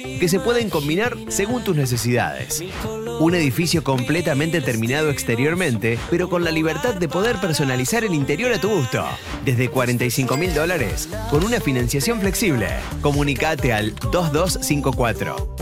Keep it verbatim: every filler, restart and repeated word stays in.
que se pueden combinar según tus necesidades. Un edificio completamente terminado exteriormente, pero con la libertad de poder personalizar el interior a tu gusto. Desde cuarenta y cinco mil dólares, con una financiación flexible. Comunicate al dos dos cinco cuatro.